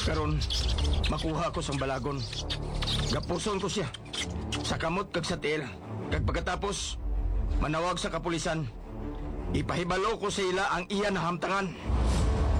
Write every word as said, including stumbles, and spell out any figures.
Karon, makuha ko sang balagon. Gapuson ko siya sa kamot kag sa tiil. Kag pagkatapos, manawag sa kapulisan. Ipahibalo ko sa ila ang iya na hamtangan.